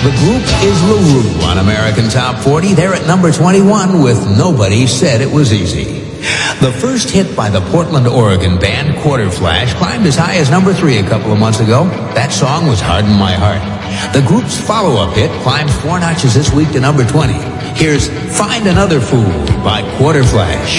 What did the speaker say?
The group is LaRue on American Top 40. They're at number 21 with Nobody Said It Was Easy. The first hit by the Portland, Oregon band Quarter Flash climbed as high as number 3 a couple of months ago. That song was Harden My Heart. The group's follow-up hit climbed 4 notches this week to number 20. Here's Find Another Fool by Quarter Flash.